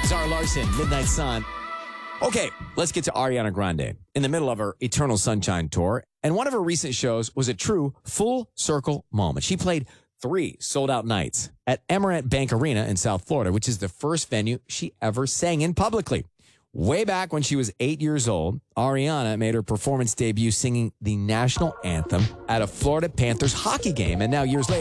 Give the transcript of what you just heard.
Zara Larson, Midnight Sun. Okay, let's get to Ariana Grande in the middle of her Eternal Sunshine tour. And one of her recent shows was a true full circle moment. She played 3 sold-out nights at Emirates Bank Arena in South Florida, which is the first venue she ever sang in publicly. Way back when she was 8 years old, Ariana made her performance debut singing the national anthem at a Florida Panthers hockey game. And now years later,